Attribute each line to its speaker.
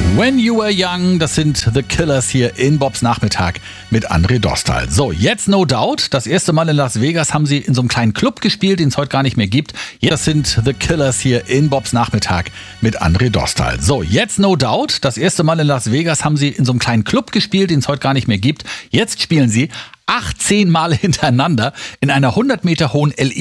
Speaker 1: When You Were Young, das sind The Killers hier in Bobs Nachmittag mit André Dostal. So, jetzt No Doubt. Das erste Mal in Las Vegas haben sie in so einem kleinen Club gespielt, den es heute gar nicht mehr gibt. Das sind The Killers hier in Bobs Nachmittag mit André Dostal. So, jetzt No Doubt. Das erste Mal in Las Vegas haben sie in so einem kleinen Club gespielt, den es heute gar nicht mehr gibt. Jetzt spielen sie 18 Mal hintereinander in einer 100 Meter hohen LED